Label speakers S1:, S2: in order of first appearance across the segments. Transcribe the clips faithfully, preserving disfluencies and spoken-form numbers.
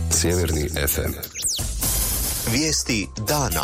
S1: Sjeverni ef em.
S2: Vijesti dana.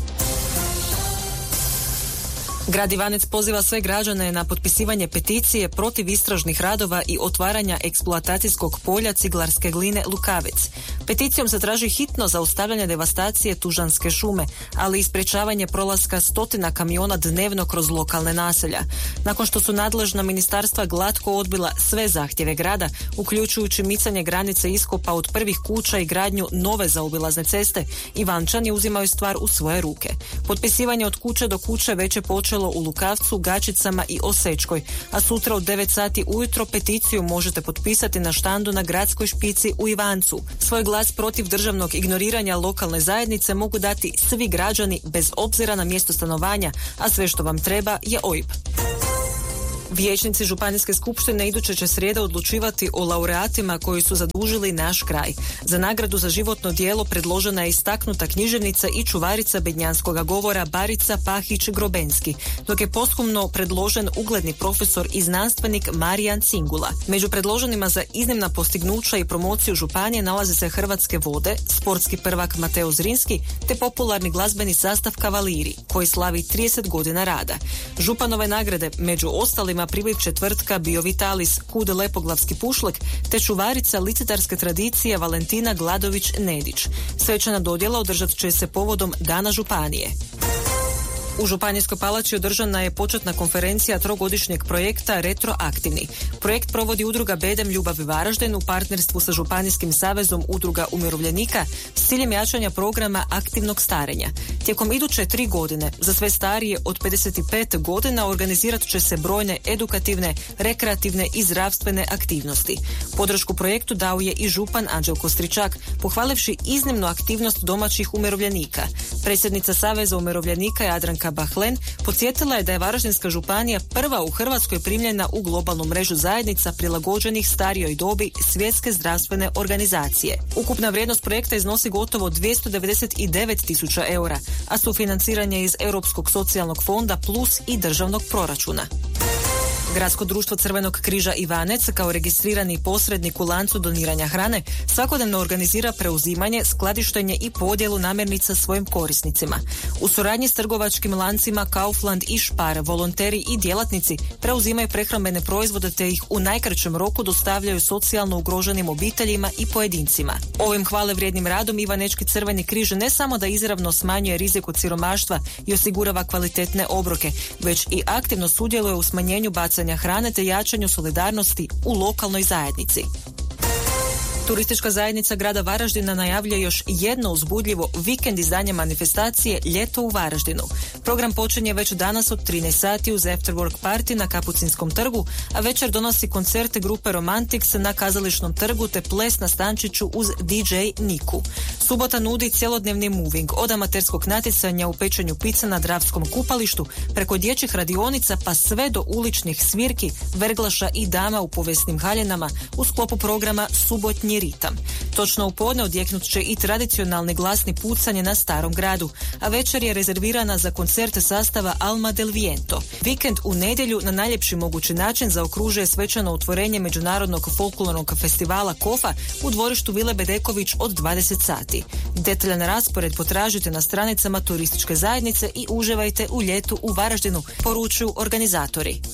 S3: Grad Ivanec poziva sve građane na potpisivanje peticije protiv istražnih radova i otvaranja eksploatacijskog polja ciglarske gline Lukavec. Peticijom se traži hitno zaustavljanje devastacije Tužanske šume, ali i sprječavanje prolaska stotina kamiona dnevno kroz lokalne naselja. Nakon što su nadležna ministarstva glatko odbila sve zahtjeve grada, uključujući micanje granice iskopa od prvih kuća i gradnju nove zaobilazne ceste, Ivančani uzimaju stvar u svoje ruke. Potpisivanje od kuće do kuće već je počelo u Lukavcu, Gačicama i Osečkoj, a sutra od devet sati ujutro peticiju možete potpisati na štandu na gradskoj špici u Ivancu. Svoj glas protiv državnog ignoriranja lokalne zajednice mogu dati svi građani bez obzira na mjesto stanovanja, a sve što vam treba je O I B. Vijećnici Županijske skupštine iduće će srijede odlučivati o laureatima koji su zadužili naš kraj. Za nagradu za životno djelo predložena je istaknuta književnica i čuvarica bednjanskoga govora Barica Pahić-Grobenski, dok je posthumno predložen ugledni profesor i znanstvenik Marijan Cingula. Među predloženima za iznimna postignuća i promociju županije nalaze se Hrvatske vode, sportski prvak Mateo Zrinski te popularni glazbeni sastav Kavaliri, koji slavi trideset godina rada. Županove nagrade među ostalima pribit će tvrtka Biovitalis Kud Lepoglavski pušlek te čuvarica licitarske tradicije Valentina Gladović-Nedić. Svečana dodjela održat će se povodom Dana županije. U Županijskoj palači održana je početna konferencija trogodišnjeg projekta Retroaktivni. Projekt provodi udruga Bedem Ljubav Varaždin u partnerstvu sa Županijskim savezom udruga umirovljenika s ciljem jačanja programa aktivnog starenja. Tijekom iduće tri godine za sve starije od pedeset pet godina organizirat će se brojne edukativne, rekreativne i zdravstvene aktivnosti. Podršku projektu dao je i župan Anđelko Stričak, pohvalivši iznimnu aktivnost domaćih umirovljenika. Predsjednica Saveza umirovljenika Jadranka Bahlen podsjetila je da je Varaždinska županija prva u Hrvatskoj primljena u globalnu mrežu zajednica prilagođenih starijoj dobi Svjetske zdravstvene organizacije. Ukupna vrijednost projekta iznosi gotovo dvjesto devedeset devet tisuća eura, a sufinanciranje iz Europskog socijalnog fonda plus i državnog proračuna. Gradsko društvo Crvenog križa Ivanec kao registrirani posrednik u lancu doniranja hrane svakodnevno organizira preuzimanje, skladištenje i podjelu namirnica svojim korisnicima. U suradnji s trgovačkim lancima Kaufland i Spar volonteri i djelatnici preuzimaju prehrambene proizvode te ih u najkraćem roku dostavljaju socijalno ugroženim obiteljima i pojedincima. Ovim hvale vrijednim radom Ivanečki Crveni križ ne samo da izravno smanjuje rizik od siromaštva i osigurava kvalitetne obroke, već i aktivno sudjeluje u smanjenju bacanja hrane te jačanju solidarnosti u lokalnoj zajednici. Turistička zajednica grada Varaždina najavljuje još jedno uzbudljivo vikend izdanje manifestacije Ljeto u Varaždinu. Program počinje već danas od trinaest sati uz afterwork party na Kapucinskom trgu, a večer donosi koncerte grupe Romantics na Kazališnom trgu te ples na Stančiću uz D J Niku. Subota nudi cjelodnevni moving od amaterskog natjecanja u pečenju pica na Dravskom kupalištu preko dječjih radionica pa sve do uličnih svirki, verglaša i dama u povijesnim haljenama u sklopu programa Subotnji ritam. Točno u podne odjeknut će i tradicionalni glasni pucanje na Starom gradu, a večer je rezervirana za koncerte sastava Alma del Viento. Vikend u nedjelju na najljepši mogući način zaokružuje svečano otvorenje Međunarodnog folklornog festivala Kofa u dvorištu Vile Bedeković od dvadeset sati. Detaljan raspored potražite na stranicama turističke zajednice i uživajte u ljetu u Varaždinu, poručuju organizatori.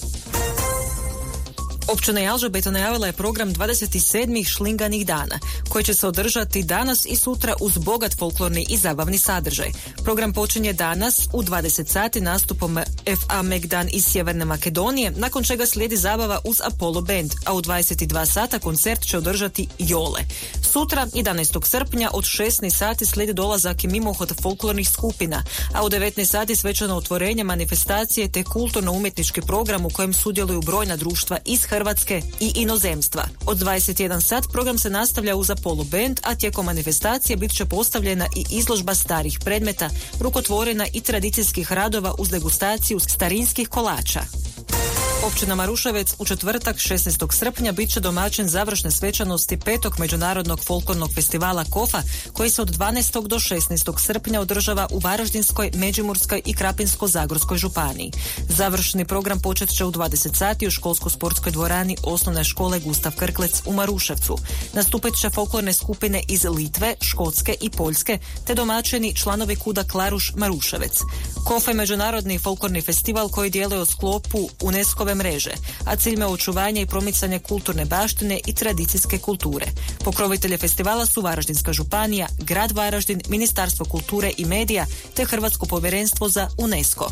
S3: Općina Jalžabeta najavila je program dvadeset sedam šlinganih dana, koji će se održati danas i sutra uz bogat folklorni i zabavni sadržaj. Program počinje danas u dvadeset sati nastupom F A Megdan iz Sjeverne Makedonije, nakon čega slijedi zabava uz Apollo Band, a u dvadeset dva sata koncert će održati Jole. Sutra, jedanaestog srpnja, od šesnaest sati slijedi dolazak i mimohod folklornih skupina, a u devetnaest sati svečano otvorenje manifestacije te kulturno-umjetnički program u kojem sudjeluju brojna društva iz Hrvatske i inozemstva. Od dvadeset jedan sat program se nastavlja uz Apollo Band, a tijekom manifestacije bit će postavljena i izložba starih predmeta, rukotvorena i tradicijskih radova uz degustaciju starinskih kolača. Općina Maruševec u četvrtak šesnaestog srpnja bit će domaćin završne svečanosti petog međunarodnog folklornog festivala Kofa koji se od dvanaestog do šesnaestog srpnja održava u Varaždinskoj, Međimurskoj i Krapinsko-zagorskoj županiji. Završni program počet će u dvadeset sati u školsko-sportskoj dvorani osnovne škole Gustav Krklec u Maruševcu. Nastupit će folklorne skupine iz Litve, Škotske i Poljske te domaćini članovi Kuda Klaruš Maruševec. Kofa je međunarodni folklorni festival koji djeluje u sklopu UNESCO-ve mreže, a cilj je očuvanje i promicanje kulturne baštine i tradicijske kulture. Pokrovitelji festivala su Varaždinska županija, grad Varaždin, Ministarstvo kulture i medija te Hrvatsko povjerenstvo za UNESCO.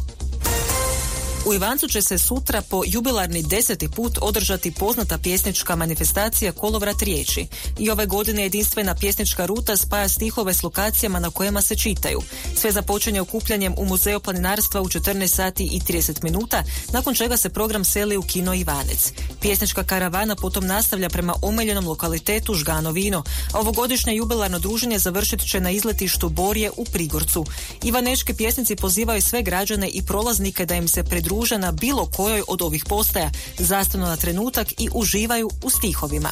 S3: U Ivancu će se sutra po jubilarni deseti put održati poznata pjesnička manifestacija Kolovrat riječi. I ove godine jedinstvena pjesnička ruta spaja stihove s lokacijama na kojima se čitaju. Sve započinje okupljanjem u Muzeju planinarstva u četrnaest sati i trideset minuta, nakon čega se program seli u kino Ivanec. Pjesnička karavana potom nastavlja prema omiljenom lokalitetu Žgano Vino, a ovogodišnje jubilarno druženje završit će na izletištu Borje u Prigorcu. Ivanečki pjesnici pozivaju sve građane i prolaznike da im se pridruže na bilo kojoj od ovih postaja, zastanu na trenutak i uživaju u stihovima.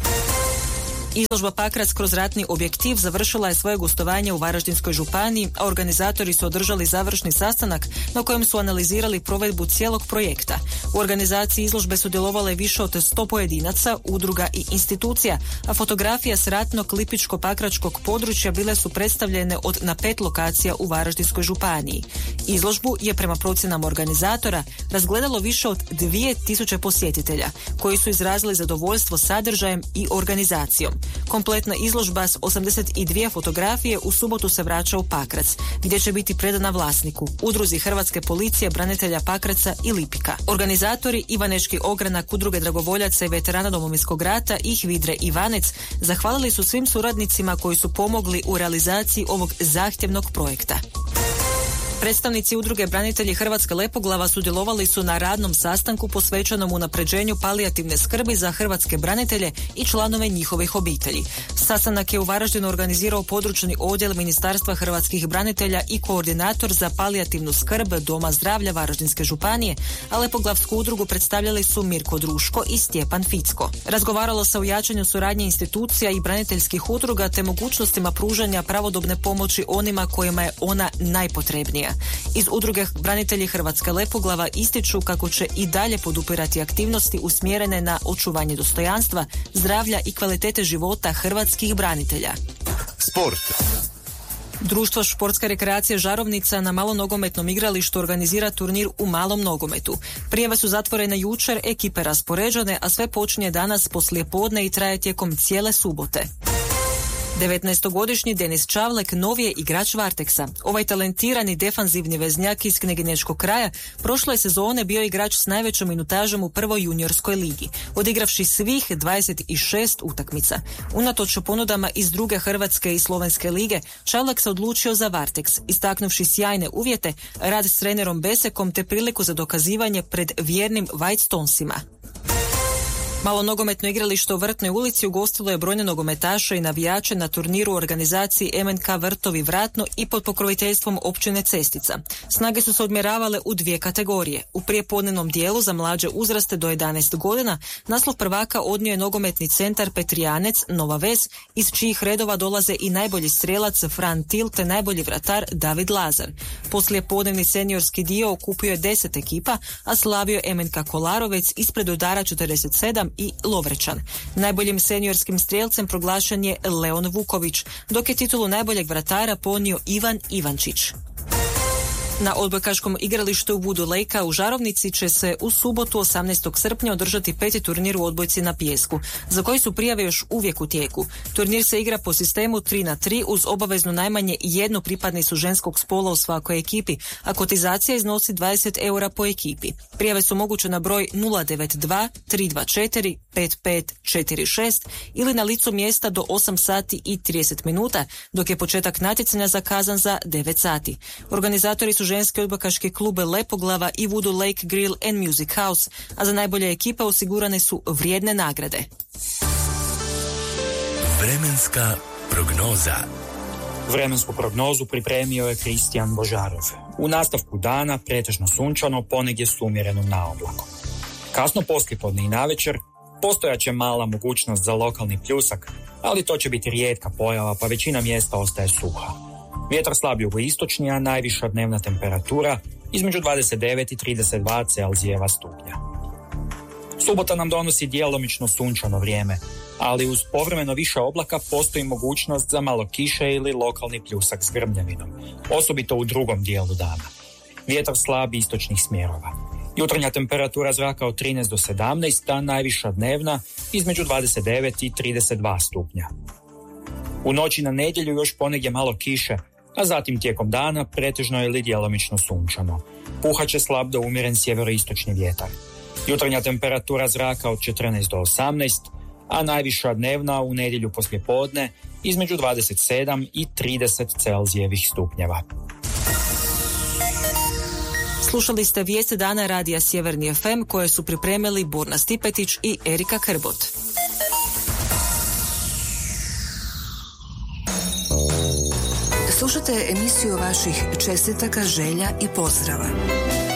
S3: Izložba Pakrac kroz ratni objektiv završila je svoje gostovanje u Varaždinskoj županiji, a organizatori su održali završni sastanak na kojem su analizirali provedbu cijelog projekta. U organizaciji izložbe su djelovale više od sto pojedinaca, udruga i institucija, a fotografija s ratnog lipičko-pakračkog područja bile su predstavljene od na pet lokacija u Varaždinskoj županiji. Izložbu je prema procjenama organizatora razgledalo više od dvije tisuće posjetitelja, koji su izrazili zadovoljstvo sadržajem i organizacijom. Kompletna izložba s osamdeset dvije fotografije u subotu se vraća u Pakrac, gdje će biti predana vlasniku, udruzi Hrvatske policije, branitelja Pakraca i Lipika. Organizatori Ivanečki ogranak, udruge dragovoljaca i veterana Domovinskog rata i Hvidre Ivanec zahvalili su svim suradnicima koji su pomogli u realizaciji ovog zahtjevnog projekta. Predstavnici udruge branitelji Hrvatske Lepoglava sudjelovali su na radnom sastanku posvećenom unapređenju palijativne skrbi za hrvatske branitelje i članove njihovih obitelji. Sastanak je u Varaždinu organizirao područni odjel Ministarstva hrvatskih branitelja i koordinator za palijativnu skrb Doma zdravlja Varaždinske županije, a Lepoglavsku udrugu predstavljali su Mirko Druško i Stjepan Ficko. Razgovaralo se o jačanju suradnje institucija i braniteljskih udruga te mogućnostima pružanja pravodobne pomoći onima kojima je ona najpotrebnija. Iz udruge branitelji Hrvatske Lepoglava ističu kako će i dalje podupirati aktivnosti usmjerene na očuvanje dostojanstva, zdravlja i kvalitete života hrvatskih branitelja.
S2: Sport.
S3: Društvo športske rekreacije Žarovnica na malonogometnom igralištu organizira turnir u malom nogometu. Prijave su zatvorene jučer, ekipe raspoređene, a sve počinje danas poslijepodne i traje tijekom cijele subote. devetnaestogodišnji Denis Čavlek novi je igrač Varteksa. Ovaj talentirani defanzivni veznjak iz Kneginečkog kraja prošle sezone bio igrač s najvećom minutažom u prvoj juniorskoj ligi, odigravši svih dvadeset šest utakmica. Unatoč ponudama iz druge hrvatske i slovenske lige, Čavlek se odlučio za Varteks, istaknuvši sjajne uvjete, rad s trenerom Besekom te priliku za dokazivanje pred vjernim White Stonesima. Malo nogometno igralište u Vrtnoj ulici ugostilo je brojne nogometaše i navijače na turniru u organizaciji M N K Vrtovi Vratno i pod pokroviteljstvom općine Cestica. Snage su se odmjeravale u dvije kategorije. U prijepodnevnom dijelu za mlađe uzraste do jedanaest godina naslov prvaka odnio je nogometni centar Petrijanec Nova Ves, iz čijih redova dolaze i najbolji strelac Fran Til te najbolji vratar David Lazar. Poslije podnevni seniorski dio okupio je deset ekipa, a slavio M N K Kolarovec ispred udara četrdeset sedam i Lovrečan. Najboljim seniorskim strijelcem proglašen je Leon Vuković, dok je titulu najboljeg vratara ponio Ivan Ivančić. Na odbojkaškom igralištu Vudu Lejka u Žarovnici će se u subotu osamnaestog srpnja održati peti turnir u odbojci na pijesku, za koji su prijave još uvijek u tijeku. Turnir se igra po sistemu tri na tri uz obaveznu najmanje jednu pripadnicu ženskog spola u svakoj ekipi, a kotizacija iznosi dvadeset eura po ekipi. Prijave su moguće na broj nula devet dva tri dva četiri pet pet četiri šest ili na licu mjesta do osam sati i trideset minuta, dok je početak natjecanja zakazan za devet sati. Organizatori su ženske odbojkaške klube Lepoglava i Voodoo Lake Grill and Music House, a za najbolje ekipe osigurane su vrijedne nagrade.
S1: Vremenska prognoza.
S4: Vremensku prognozu pripremio je Kristijan Božarov. U nastavku dana pretežno sunčano, ponegdje s umjerenom naoblakom. Kasno poslijepodne i navečer postojaće mala mogućnost za lokalni pljusak, ali to će biti rijetka pojava, pa većina mjesta ostaje suha. Vjetar slab jugoistočni, a najviša dnevna temperatura između dvadeset devet i trideset dva Celzijeva stupnja. Subota nam donosi djelomično sunčano vrijeme, ali uz povremeno više oblaka postoji mogućnost za malo kiše ili lokalni pljusak s grmljavinom, osobito u drugom dijelu dana. Vjetar slab istočnih smjerova. Jutarnja temperatura zraka od trinaest do sedamnaest, a najviša dnevna između dvadeset devet i trideset dva stupnja. U noći na nedjelju još ponegdje malo kiše, a zatim tijekom dana pretežno ili djelomično sunčano. Puhaće slab do umjeren sjeveroistočni vjetar. Jutarnja temperatura zraka od četrnaest do osamnaest, a najviša dnevna u nedjelju poslijepodne između dvadeset sedam i trideset Celzijevih stupnjeva.
S3: Slušali ste vijesti dana radija Sjeverni ef em koje su pripremili Borna Stipetić i Erika Krbot.
S5: Slušajte emisiju vaših čestitaka, želja i pozdrava.